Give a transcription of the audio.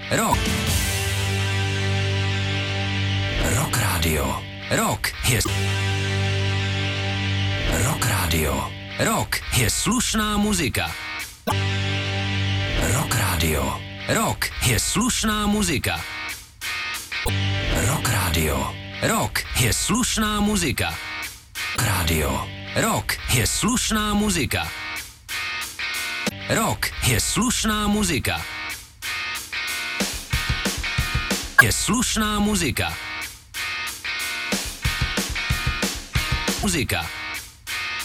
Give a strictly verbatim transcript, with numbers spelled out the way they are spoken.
Rock. Rock Radio. Rock je... Rock Radio. Rock je slušná muzika. Rock Radio. Rock je slušná muzika. Rock Radio. Rock je slušná muzika. Radio. Rock je slušná muzika. Rock je slušná muzika. Je slušná muzika. Muzika.